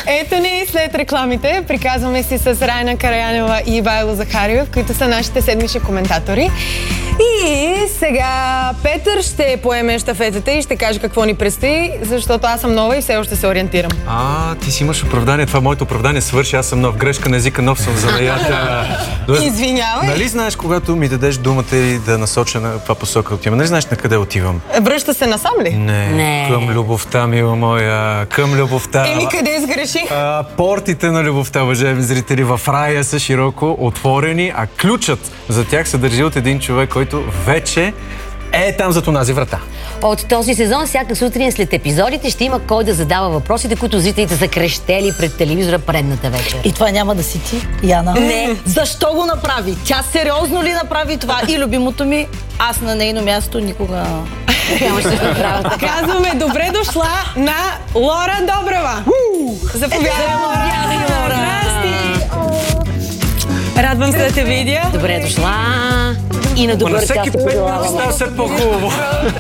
Ето ни след рекламите. Приказваме си с Райна Караянева и Ивайло Захариев, които са нашите седмични коментатори. И сега Петър ще поеме щафетата и ще каже какво ни предстои, защото аз съм нова и все още се ориентирам. Ти си имаш оправдание. Това моето оправдание свърши. Аз съм нов. Грешка на езика, нов съм занаята. Извинявай. Нали знаеш, когато ми дадеш думата и да насоча на каква посока отивам? Нали знаеш на къде отивам? Връща се насам ли? Не. Към любовта, мила моя. Към любовта. Къде сгреших? Портите на любовта, уважаеми зрители, в рая са широко отворени, а ключът за тях се държи от един човек, който вече е там зад онази врата. От този сезон всяка сутрин след епизодите ще има кой да задава въпросите, които зрителите са крещели пред телевизора предната вечер. И това няма да си ти, Яна? Не. Защо го направи? Тя сериозно ли направи това? И любимото ми, аз на нейно място никога... Нямаше да направя така. Казваме добре дошла на Лора Добрева. Заповядай, Лора. Радвам се да те видя. Добре дошла. И на добър час. На всеки 5 минути става все по-хубаво.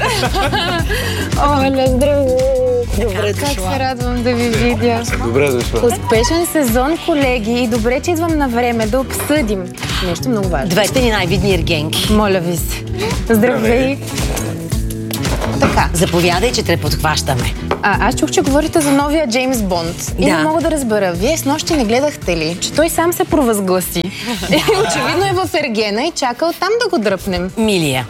Оля, здравей. Добре Как дошла. се радвам да ви видя. Добре дошла. Успешен сезон, колеги, и добре, че идвам на време да обсъдим нещо много важно. Двете ни най-видни ергенки. Моля ви се. Здравей. Така. Заповядай, че те подхващаме. Аз чух, че говорите за новия Джеймс Бонд. И Да. не мога да разбера. Вие с нощи не гледахте ли, че той сам се провъзгласи? Очевидно е в Ергена и чакал там да го дръпнем. Милия.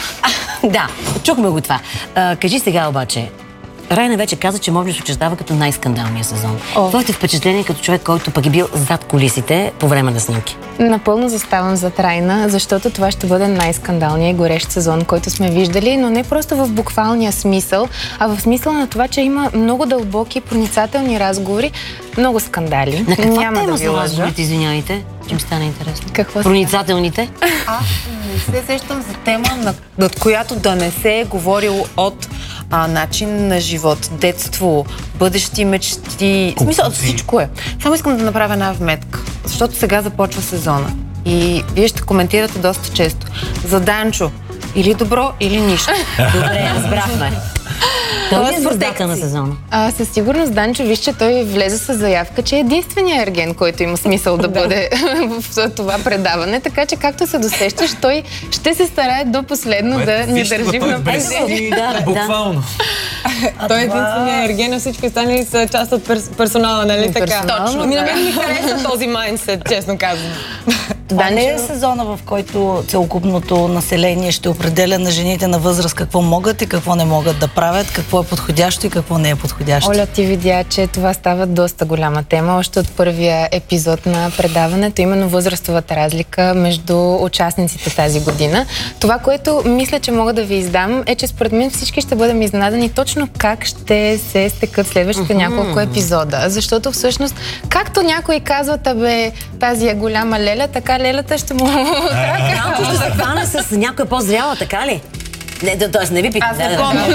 Да, чухме го това. Кажи сега обаче, Райна вече каза, че може да се очертава като най-скандалния сезон. Твоето впечатление като човек, който пък е бил зад кулисите по време на снимки? Напълно заставам зад Райна, защото това ще бъде най-скандалният и горещ сезон, който сме виждали, но не просто в буквалния смисъл, а в смисъл на това, че има много дълбоки, проницателни разговори, много скандали. На каква Няма тема да ви са лъжа. разговорите, извинявайте? Че ми стана интересно. Какво Проницателните? Аз не се сещам за тема, над която да не се е говорило от начин на живот, детство, бъдещи мечти. В смисъл, всичко е. Само искам да направя една вметка, защото сега започва сезона. И вие ще коментирате доста често. За Данчо, или добро, или нищо. Добре, разбрахме. Той е звездата на сезона. Със сигурност Данчо, виж, че той влезе с заявка, че е единственият ерген, който има смисъл да бъде в това предаване. Така че, както се досещаш, той ще се старае до последно да ни държи в напрежение. Буквално. Той е единственият ерген, а всички останали са част от персонала, нали така? Точно. На мен ми хареса този майндсет, честно казвам. Това не е сезона, в който целокупното население ще определя на жените на възраст какво могат и какво не могат да правят, какво е подходящо и какво не е подходящо. Оля, ти видя, че това става доста голяма тема. Още от първия епизод на предаването, именно възрастовата разлика между участниците тази година. Това, което мисля, че мога да ви издам, е, че според мен всички ще бъдем изненадани точно как ще се стекат следващите няколко епизода. Защото всъщност, както някой казват, тази е голяма леля, така лелята ще му... Малко ще се хване с някоя по-зряла, така ли? Тоест не ви питам. Аз не помня.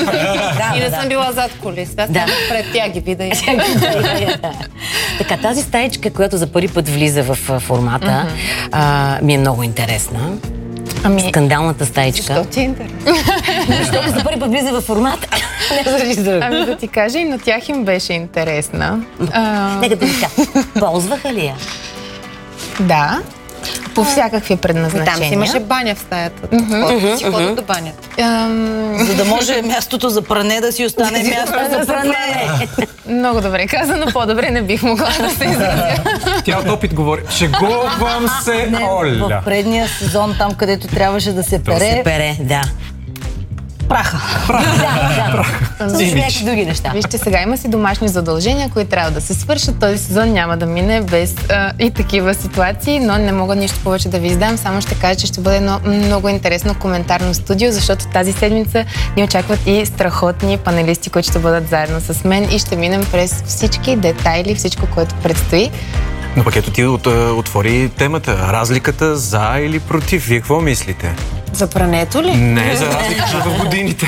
И не съм била зад колиста. Аз пред тях ги видя. Така, тази стаечка, която за първи път влиза в формата, ми е много интересна. Скандалната стаечка. Защо ти е интересно? Защото за първи път влиза в формата. Не заради друго. Ами да ти кажа, и на тях им беше интересна. Нека да ви кажа. Ползваха ли я? Да. По всякакви предназначения. Там си имаше баня в стаята. Си ходят до банята. За да може мястото за пране да си остане място за пране. Много добре казано, по-добре не бих могла да се изразя. Тя от опит говори. Шегувам се, Оля. В предния сезон, там където трябваше да се пере, Пере, да. праха. Също някакви други неща. Вижте, сега има си домашни задължения, които трябва да се свършат. Този сезон няма да мине без и такива ситуации, но не мога нищо повече да ви издам. Само ще кажа, че ще бъде едно много интересно коментарно студио, защото тази седмица ни очакват и страхотни панелисти, които ще бъдат заедно с мен и ще минем през всички детайли, всичко, което предстои. Но пък ето ти отвори темата. Разликата за или против. Вие какво мислите? За прането ли? Не, за разликата в годините.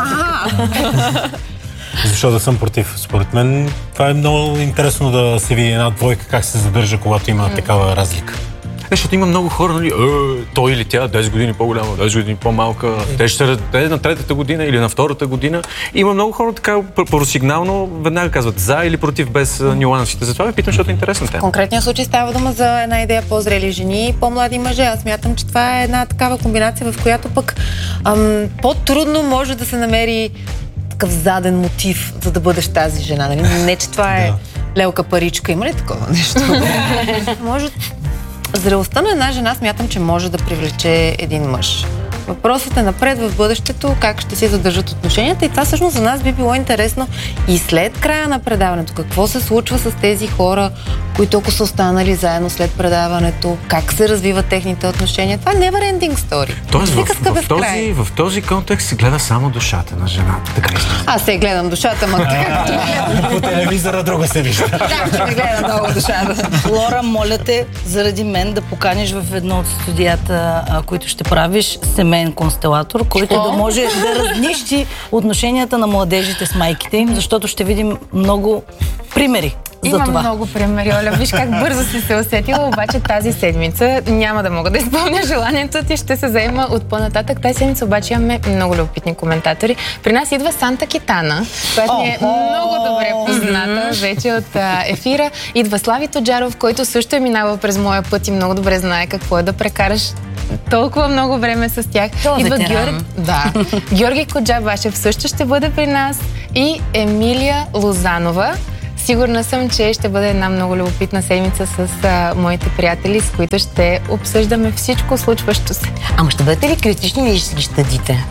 Защо да съм против? Според мен това е много интересно да се види една двойка как се задържа, когато има такава разлика. Защото има много хора, нали, той или тя 10 години по-голяма, 10 години по-малка, те ще са на третата година или на втората година. Има много хора така първосигнално веднага казват за или против, без нюансите. Затова ви питам, защото е интересна тема. В конкретния случай става дума за една идея по-зрели жени и по-млади мъже. Аз смятам, че това е една такава комбинация, в която пък по-трудно може да се намери такъв заден мотив, за да бъдеш тази жена. Нали? Не, че това е лелка паричка. Има ли такова нещо? Може... Зрелостта на една жена смятам, че може да привлече един мъж. Въпросът е напред в бъдещето, как ще си задържат отношенията и това всъщност за нас би било интересно и след края на предаването. Какво се случва с тези хора, които ако са останали заедно след предаването, как се развиват техните отношения. Това е never ending story. Тоест в този контекст се гледа само душата на жената. Така ли? Аз се гледам душата, ма по телевизора друга се вижда. Да, ще ме гледа много душата. Лора, моля те, заради мен да поканиш в едно от студията, които ще правиш, семейен констелатор, който да може да разнищи отношенията на младежите с майките им, защото ще видим много примери за това. Има много примери, Оля. Виж как бързо си се усетила, обаче тази седмица няма да мога да изпълня желанието ти, ще се заема от по-нататък. Тази седмица обаче имаме много любопитни коментатори. При нас идва Санта Китана, която ни е много добре позната вече от ефира. Идва Слави Тоджаров, който също е минавал през моя път и много добре знае какво е да прекараш толкова много време с тях. Идва Георги Коджабашев също ще бъде при нас и Емилия Лозанова. Сигурна съм, че ще бъде една много любопитна седмица с моите приятели, с които ще обсъждаме всичко случващо се. Ама ще бъдете ли критични или ще ги щадите?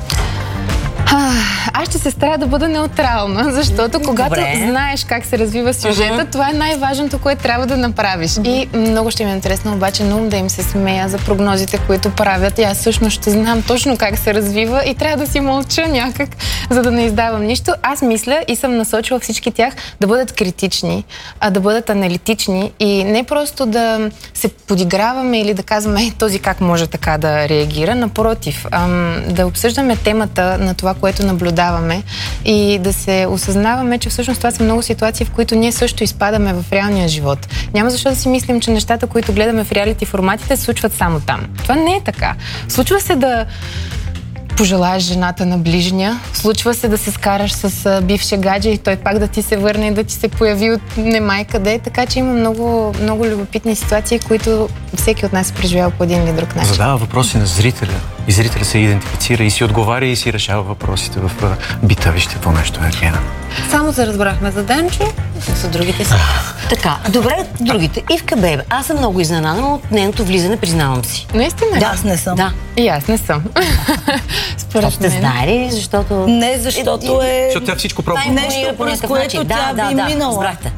Аз ще се старая да бъда неутрална, защото когато знаеш как се развива сюжета, това е най-важното, което трябва да направиш. И много ще ми е интересно обаче на ум да им се смея за прогнозите, които правят. И аз всъщност ще знам точно как се развива и трябва да си мълча някак, за да не издавам нищо. Аз мисля и съм насочила всички тях да бъдат критични, а да бъдат аналитични и не просто да се подиграваме или да казваме този как може така да реагира. Напротив, да обсъждаме темата на това, което наблюдаваме и да се осъзнаваме, че всъщност това са много ситуации, в които ние също изпадаме в реалния живот. Няма защо да си мислим, че нещата, които гледаме в реалити форматите, се случват само там. Това не е така. Случва се да пожелаеш жената на ближния, случва се да се скараш с бившия гадже и той пак да ти се върне и да ти се появи от немай къде, така че има много, много любопитни ситуации, които всеки от нас е преживял по един или друг начин. Задава въпроси на зрителя и зрителя се идентифицира и си отговаря и си решава въпросите в бита. Вижте какво нещо е Гена. Само се разбрахме за Денчо, за другите си. Така, добре, другите. Ивка Бейбе. Аз съм много изненадана от нейното влизане, признавам си. Наистина? Да, аз не съм. Да. И аз не съм. Според мен. Знае ли? Защото... Не, защото е... Защото тя всичко пробва. Нещо, през което тя би минала. Разбрахте.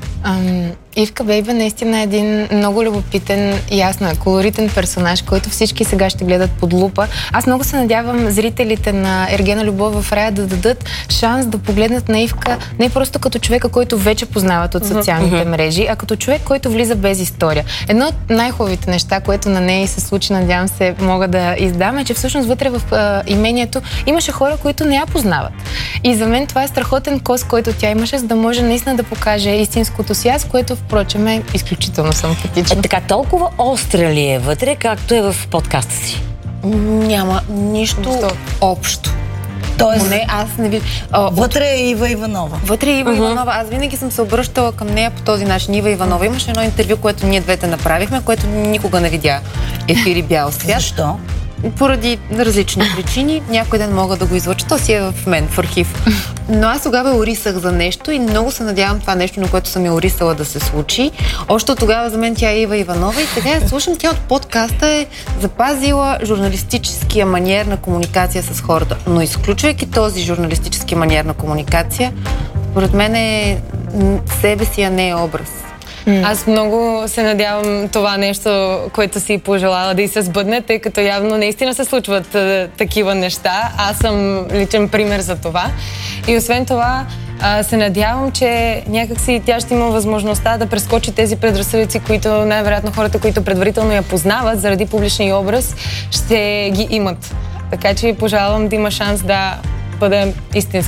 Ивка Бейбе наистина е един много любопитен, ясно е, колоритен персонаж, който всички сега ще гледат под лупа. Аз много се надявам зрителите на Ергена Любов в рая да дадат шанс да погледнат на Ивка не просто като човека, който вече познават от социалните мрежи, а като човек, който влиза без история. Едно от най-хубавите неща, което на нея се случи, надявам се, мога да издам, е, че всъщност вътре в имението имаше хора, които не я познават. И за мен това е страхотен кос, който тя имаше, за да може наистина да покаже истинското си аз, което впрочем е изключително симпатично. Така толкова остра ли е вътре, както е в подкаста си? Няма нищо общо. Тоест, не, аз не виждам. Вътре е Ива Иванова. Вътре е Ива Иванова. Аз винаги съм се обръщала към нея по този начин. Ива Иванова. Имаше едно интервю, което ние двете направихме, което никога не видя ефири бял свят. Защо? Поради различни причини. Някой ден мога да го излъча. То си е в мен, в архив. Но аз тогава орисах за нещо и много се надявам това нещо, на което съм я орисала, да се случи. Още от тогава за мен тя е Ива Иванова и сега я слушам. Тя от подкаста е запазила журналистическия маниер на комуникация с хората. Но изключвайки този журналистически маниер на комуникация, според мен е себе си, а не е образ. Аз много се надявам това нещо, което си пожелала да й се сбъдне, тъй като явно наистина се случват такива неща. Аз съм личен пример за това. И освен това, се надявам, че някакси тя ще има възможността да прескочи тези предразсъдици, които най-вероятно хората, които предварително я познават заради публичния образ, ще ги имат. Така че пожелавам да има шанс да бъде истинска.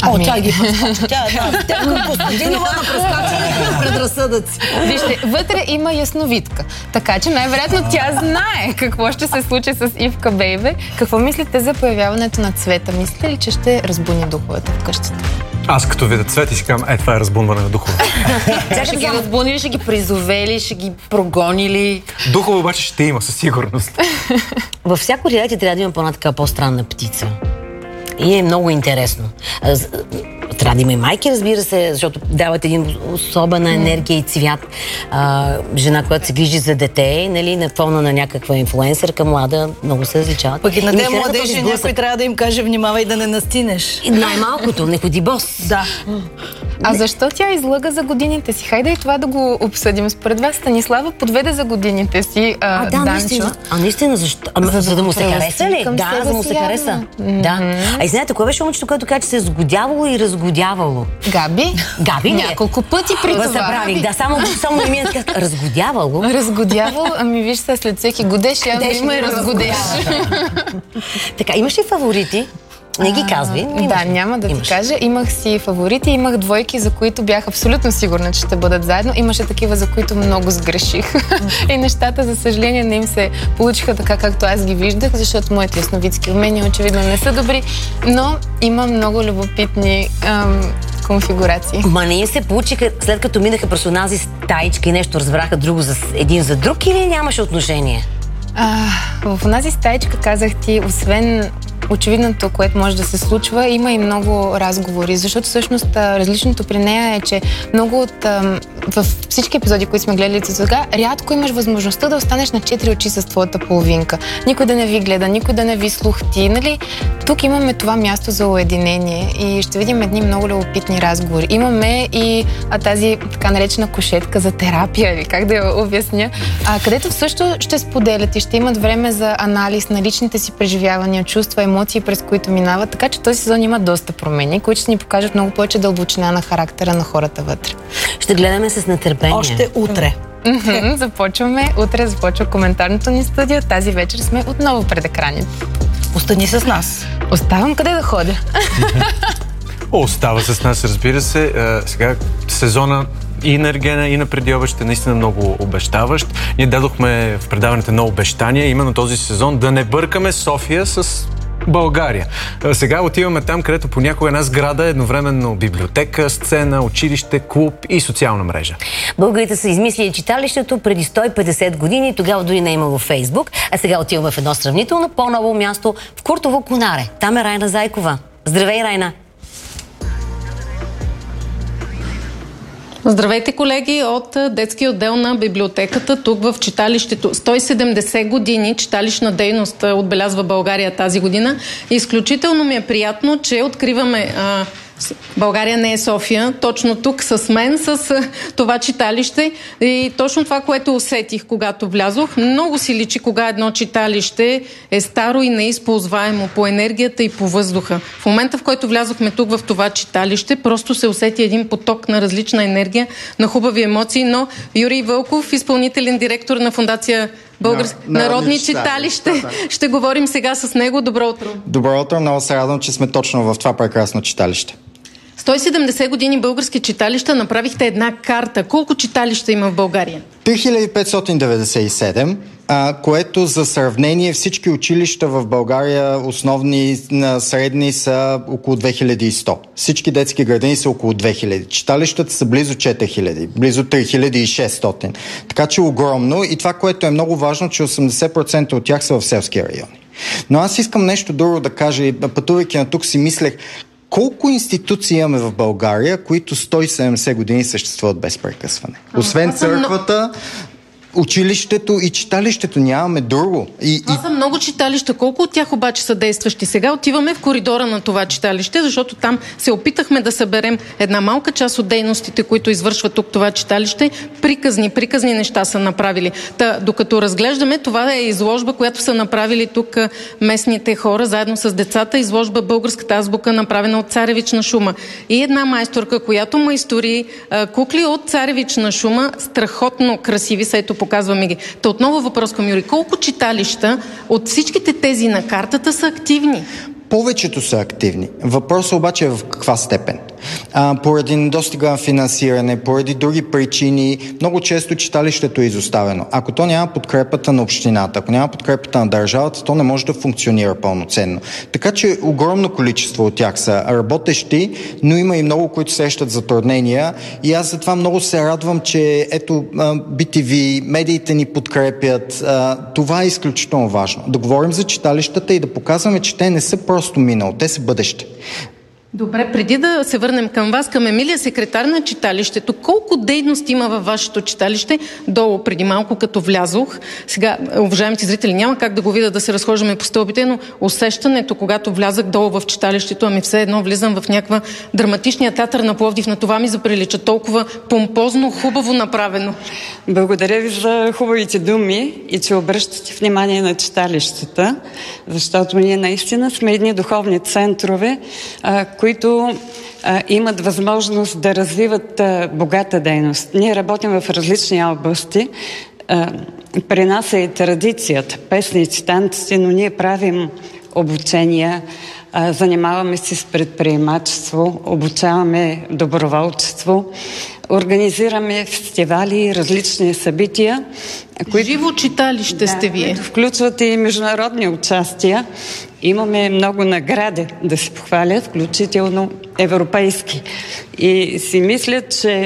Тя ги прескача. Тя към Костадинова на прескачане предразсъдъци. Вижте, вътре има ясновидка. Така че най-вероятно тя знае какво ще се случи с Ивка Бейбе. Какво мислите за появяването на Цвета? Мислите ли, че ще разбуни духовете в къщата? Аз като видя Цвет и си казвам, това е разбунване на духове. Ще ги разбунили, ще ги призовели, ще ги прогонили. Духове обаче ще има със сигурност. Във всяко реалити трябва да има по-една така по-странна птица. И е много интересно. Трябва да има и майки, разбира се, защото дават един особена енергия и цвят. Жена, която се грижи за дете, нали, на фона на някаква инфлуенсърка млада, много се различават. Пък и на те младежи някой трябва да им каже, внимавай да не настинеш. Най-малкото, не ходи бос. Да. А защо тя излъга за годините си? Хайде и това да го обсъдим. Според вас Станислава подведе за годините си Данчо. Наистина, защо? За да му се хареса ли? Да, за да му се хареса. Да. А и знаете, кое беше момичето, което каза, че се е сгодявало и разгодявало? Габи? Габи? Няколко пъти при това. Забравих, да, само ми минат как разгодявало. Разгодявало? Ами виж се, след всеки годеш, явно има и разгодеш. Така, имаш ли фаворити? Не ги казвай. Да, няма да ти кажа. Имах си фаворити, имах двойки, за които бях абсолютно сигурна, че ще бъдат заедно. Имаше такива, за които много сгреших. И нещата, за съжаление, не им се получиха така, както аз ги виждах, защото моите ясновидски умения очевидно не са добри, но има много любопитни конфигурации. Ма не им се получиха, след като минаха през онази стаичка и нещо разбраха друго един за друг, или нямаше отношение? В онази стаичка казах ти, освен очевидното, което може да се случва, има и много разговори, защото всъщност различното при нея е, че много от в всички епизоди, които сме гледали сега, рядко имаш възможността да останеш на 4 очи с твоята половинка. Никой да не ви гледа, никой да не ви слухти, нали? Тук имаме това място за уединение и ще видим едни много любопитни разговори. Имаме и тази така наречена кушетка за терапия, или как да я обясня, където също ще споделят и ще имат време за анализ на личните си преживявания, чувства, емоции, през които минават, така че този сезон има доста промени, които ще ни покажат много повече дълбочина на характера на хората вътре. Ще гледаме с нетърпение. Още утре. Започваме. Утре започва коментарното ни студио. Тази вечер сме отново пред екраните. Остани с нас. Оставам къде да ходя. Остава с нас, разбира се. Сега сезона и на Ергена, и на предиобещ е наистина много обещаващ. Ние дадохме в предаването едно обещание, именно този сезон, да не бъркаме София с България. Сега отиваме там, където понякога една сграда е едновременно библиотека, сцена, училище, клуб и социална мрежа. Българите са измислили читалището преди 150 години, тогава дори не е имало Фейсбук, а сега отиваме в едно сравнително по-ново място в Куртово Конаре. Там е Райна Зайкова. Здравей, Райна! Здравейте, колеги, от детския отдел на библиотеката, тук в читалището. 170 години читалищна дейност отбелязва България тази година. Изключително ми е приятно, че откриваме България не е София, точно тук с мен, с това читалище. И точно това, което усетих, когато влязох, много си личи кога едно читалище е старо и неизползваемо по енергията и по въздуха. В момента, в който влязохме тук в това читалище, просто се усети един поток на различна енергия, на хубави емоции, но Юрий Вълков, изпълнителен директор на фондация Народни читалище. Ще говорим сега с него. Добро утро. Добро утро. Много се радвам, че сме точно в това прекрасно читалище. 170 години български читалища, направихте една карта. Колко читалища има в България? 3597, което за сравнение всички училища в България, основни, средни, са около 2100. Всички детски градини са около 2000. Читалищата са близо 4000, близо 3600. Така че огромно, и това, което е много важно, че 80% от тях са в селски райони. Но аз искам нещо друго да кажа, и пътувайки на тук си мислех, колко институции имаме в България, които 170 години съществуват без прекъсване? Освен църквата, училището и читалището, нямаме друго. Това са много читалища. Колко от тях обаче са действащи? Сега отиваме в коридора на това читалище, защото там се опитахме да съберем една малка част от дейностите, които извършва тук това читалище. Приказни неща са направили. Докато разглеждаме, това е изложба, която са направили тук местните хора, заедно с децата. Изложба Българската азбука, направена от царевична шума. И една майсторка, която майстори кукли от царевична шума, страхотно красиви, ето показваме ги. Отново въпрос към Юрий. Колко читалища от всичките тези на картата са активни? Повечето са активни. Въпросът обаче е в каква степен. Поради недостига на финансиране, поради други причини, много често читалището е изоставено. Ако то няма подкрепата на общината, ако няма подкрепата на държавата, то не може да функционира пълноценно. Така че огромно количество от тях са работещи, но има и много, които срещат затруднения. И аз затова много се радвам, че ето BTV, медиите ни подкрепят. Това е изключително важно. Да говорим за читалищата и да показваме, че те не са просто минало, те са бъдеще. Добре, преди да се върнем към вас, към Емилия, секретар на читалището, колко дейности има във вашето читалище? Долу преди малко, като влязох. Сега, уважаемите зрители, няма как да го видя да се разхождаме по стълбите, но усещането, когато влязах долу в читалището, ами все едно влизам в някаква драматичния театър на Пловдив. На това ми заприлича толкова помпозно, хубаво направено. Благодаря ви за хубавите думи и че обръщате внимание на читалищата, защото ние наистина сме едни духовни центрове, които имат възможност да развиват богата дейност. Ние работим в различни области. При нас е и традицията, песници, танци, но ние правим обучения, занимаваме се с предприемачество, обучаваме доброволчество, организираме фестивали и различни събития. Живо читалище сте вие. Които включват и международни участия. Имаме много награди да се похвалят, включително европейски. И си мисля, че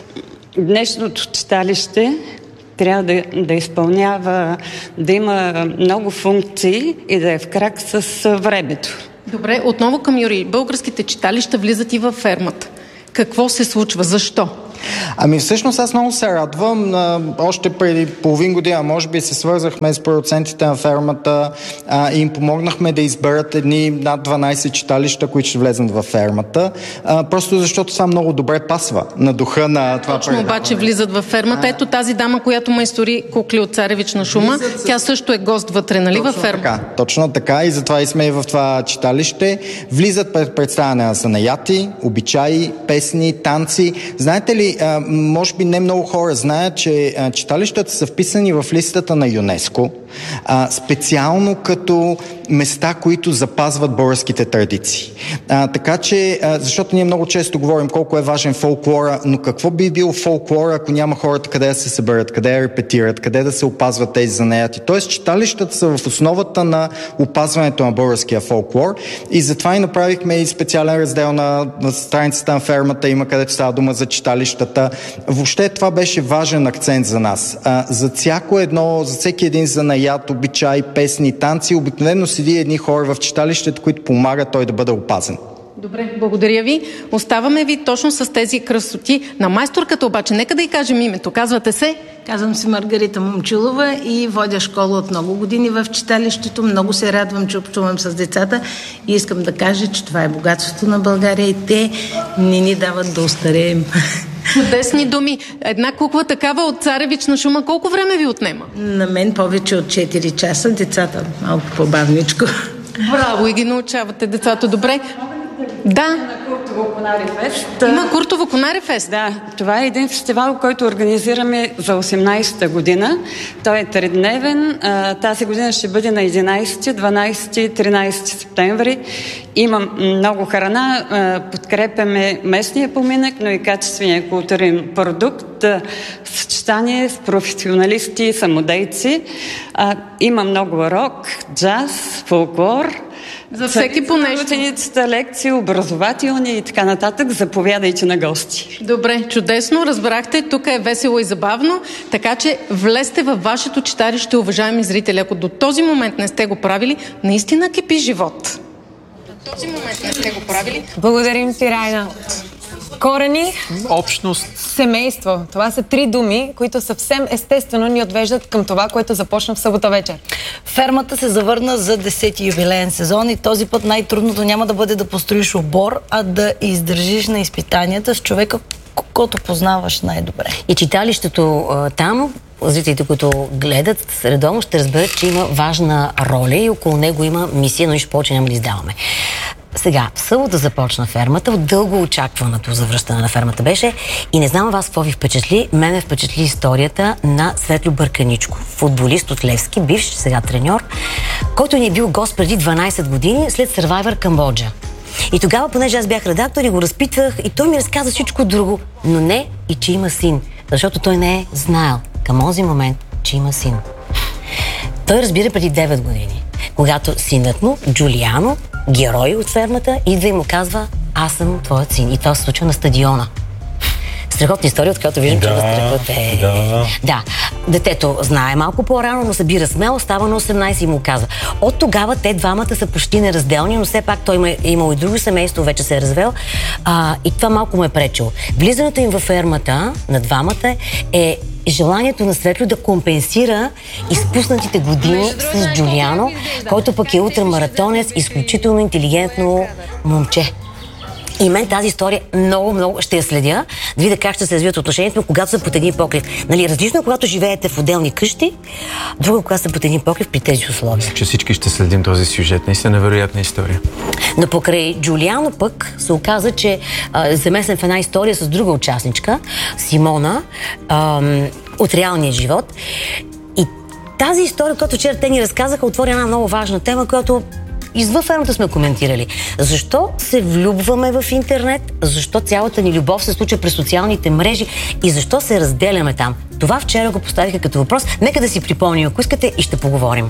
днешното читалище трябва да изпълнява, да има много функции и да е в крак с времето. Добре, отново към Юрий. Българските читалища влизат и във фермата. Какво се случва? Защо? Ами всъщност аз много се радвам. Още преди половин година, може би, се свързахме с продуцентите на фермата и им помогнахме да изберат едни над 12 читалища, които ще влезнат във фермата. Просто защото това много добре пасва на духа на това. Точно обаче влизат във фермата. Ето тази дама, която майстори кукли от Царевична шума, тя също е гост вътре, нали, във фермата? Точно така, и затова и сме и в това читалище. Влизат представяне на занаяти, обичаи, песни, танци. Знаете ли, може би не много хора знаят, че читалищата са вписани в листата на ЮНЕСКО, специално като места, които запазват българските традиции. Така че, защото ние много често говорим колко е важен фолклора, но какво би бил фолклора, ако няма хората къде да се съберат, къде да репетират, къде да се опазват тези занаяти. Тоест, читалищата са в основата на опазването на българския фолклор и затова и направихме и специален раздел на страницата на фермата, има където става дума за читалищата. Въобще това беше важен акцент за нас. За всеки един занаят, обичай, песни, танци, обикновено седи едни хора в читалището, които помагат той да бъде опазен. Добре, благодаря ви. Оставаме ви точно с тези красоти. На майсторката обаче, нека да й кажем името. Казвате се? Казвам се Маргарита Момчилова и водя школа от много години в читалището. Много се радвам, че общувам с децата и искам да кажа, че това е богатството на България и те не ни дават да остареем. Чудесни думи. Една кукла такава от Царевична шума, колко време ви отнема? На мен повече от 4 часа, децата малко по-бавничко. Браво, и ги научавате децата. Добре. Да. Има Куртово Конаре фест. Да, това е един фестивал, който организираме за 18-та година. Той е тридневен. Тази година ще бъде на 11, 12 и 13 септември. Има много храна. Подкрепяме местния поминък, но и качествения културен продукт. Съчетание с професионалисти и самодейци. Има много рок, джаз, фолклор. За всеки по нещо. Лекции, образователни и така нататък. Заповядайте на гости. Добре, чудесно. Разбрахте, тук е весело и забавно, така че влезте във вашето читалище, уважаеми зрители. Ако до този момент не сте го правили, наистина кипи живот. До този момент не сте го правили. Благодарим ти, Райна. Корени, общност, семейство. Това са 3 думи, които съвсем естествено ни отвеждат към това, което започна в събота вечер. Фермата се завърна за 10-ти юбилеен сезон и този път най-трудното няма да бъде да построиш обор, а да издържиш на изпитанията с човека, който познаваш най-добре. И читалището там, зрителите, които гледат редовно, ще разберат, че има важна роля и около него има мисия, но нищо повече няма да издаваме. Сега, в събота започна фермата, от дълго очакваното завръщане на фермата беше и не знам вас какво ви впечатли. Мене впечатли историята на Светло Бърканичко, футболист от Левски, бивш, сега треньор, който ни е бил гост преди 12 години след Survivor Камбоджа. И тогава, понеже аз бях редактор и го разпитвах, и той ми разказа всичко друго, но не и че има син, защото той не е знаел към този момент, че има син. Той разбира преди 9 години, когато синът му, Джулиано, герой от фермата, идва и му казва: аз съм твоят син. И това се случва на стадиона. Страхотна история, от която виждам, че страхът е... Да. Детето знае малко по-рано, но събира смело, става на 18 и му казва. От тогава те двамата са почти неразделни, но все пак той е имал и друго семейство, вече се е развел. И това малко му е пречило. Влизането им във фермата на двамата е желанието на Светло да компенсира изпуснатите години с Джулиано, който пък е ултрамаратонец, изключително интелигентно момче. И мен тази история много ще я следя, да видя как ще се развият отношението, когато са под един покрив. Нали, различно е, когато живеете в отделни къщи, друго, когато са под един покрив при тези условия. Че всички ще следим този сюжет. Наистина невероятна история. Но покрай Джулиано пък се оказа, че замесен в една история с друга участничка, Симона, от реалния живот. И тази история, която вчера те ни разказаха, отвори една много важна тема, която извън фермата сме коментирали. Защо се влюбваме в интернет? Защо цялата ни любов се случва през социалните мрежи? И защо се разделяме там? Това вчера го поставиха като въпрос. Нека да си припомним, ако искате, и ще поговорим.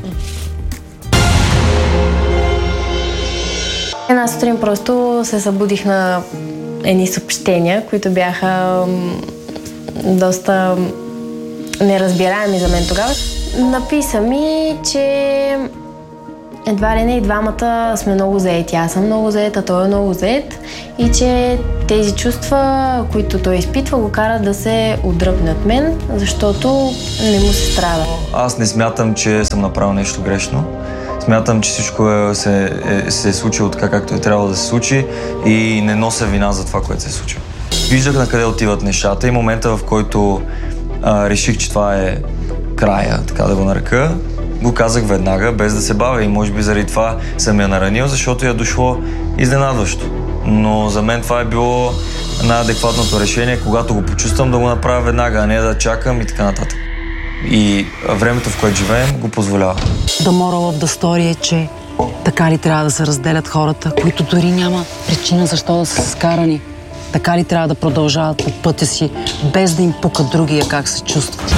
Една сутрин просто се събудих на едни съобщения, които бяха доста неразбираеми за мен тогава. Написа ми, че едва ли не и двамата сме много заети. Аз съм много заета, той е много зает и че тези чувства, които той изпитва, го карат да се отдръпне от мен, защото не му се страда. Аз не смятам, че съм направил нещо грешно. Смятам, че всичко се е случило така, както е трябвало да се случи и не нося вина за това, което се е случило. Виждах на къде отиват нещата и момента, в който реших, че това е края, така да го нарека, го казах веднага, без да се бавя и може би заради това съм я наранил, защото я дошло изненадващо. Но за мен това е било най-адекватното решение, когато го почувствам, да го направя веднага, а не да чакам и така нататък. И времето, в което живеем, го позволява. The moral of the story е, че така ли трябва да се разделят хората, които дори няма причина защо да са скарани. Така ли трябва да продължават по пътя си, без да им пукат другия как се чувстват.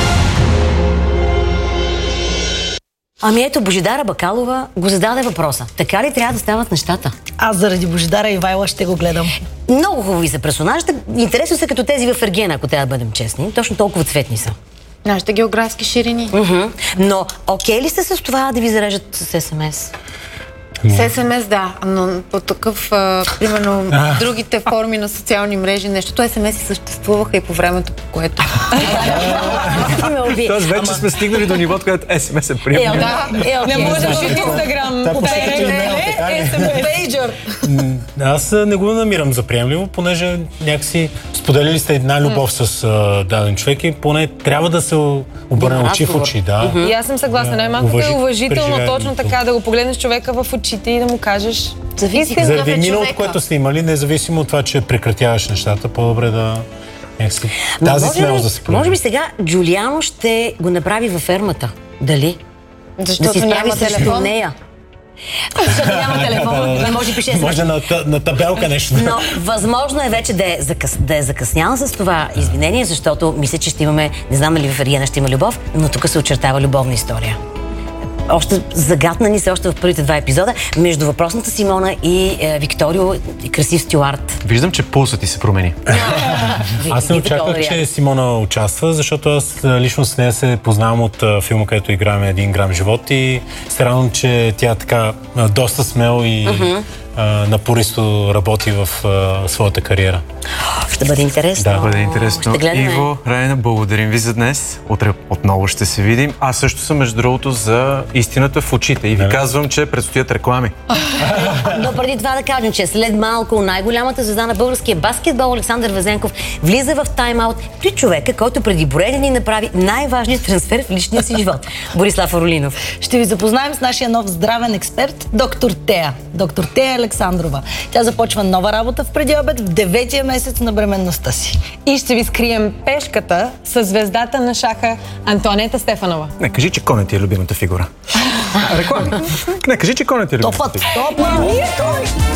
Ами ето, Божидара Бакалова го зададе въпроса. Така ли трябва да стават нещата? Аз заради Божидара Ивайла ще го гледам. Много хубави са персонажите. Интересно са като тези в Ергена, ако трябва да бъдем честни. Точно толкова цветни са. Нашите географски ширини. Но окей ли сте с това да ви зарежат с СМС? С СМС, да, но по такъв, примерно, другите форми на социални мрежи, нещото СМС и съществуваха и по времето, по което... Тоест вече сме стигнали до нивото, където СМС е приемно. Не можеш и в Инстаграм. Пейджър. Аз не го намирам за приемливо, понеже някакси споделили сте една любов с даден човек и поне трябва да се обърне очи в очи. И аз съм съгласна. Най-малкото е уважително точно така да го погледнеш човека в очите и да му кажеш заради миналото, което сте имали, независимо от това, че прекратяваш нещата, по-добре да... Тази смелост да се прояви. Може би сега Джулиано ще го направи във фермата. Дали? Защото да си справи срещу нея. Защото няма телефон, не може да пише. Може на табелка нещо. Но възможно е вече да е закъснял с това извинение, защото мисля, че ще имаме, не знам дали в Ергена ще има любов, но тук се очертава любовна история. Още загадна ни се още в първите 2 епизода между въпросната Симона и Викторио и красив Стюарт. Виждам, че пулсът ти се промени. Аз не очаквах, че Симона участва, защото аз лично с нея се познавам от филма, където играем 1 грам живот и се радвам, че тя така доста смел и напористо работи в своята кариера. Ще бъде интересно. Да, бъде интересно. Иво, Райна, благодарим ви за днес. Утре отново ще се видим. Аз също съм, между другото, за истината в очите. И ви казвам, че предстоят реклами. Но преди това да кажем, че след малко най-голямата звезда на българския баскетбол Александър Везенков влиза в тайм-аут при човека, който преди броени дни направи най-важният трансфер в личния си живот. Борислав Аролинов. Ще ви запознаем с нашия нов здравен експерт, доктор Тея. Доктор Тея Александрова. Тя започва нова работа в преди обед в 9-тия месец на бременността си. И ще ви скрием пешката с звездата на шаха Антоанета Стефанова. Не, кажи, че Коня ти е любимата фигура. Реклами. Не, кажи, че Коня ти е любимата фигура. Топът!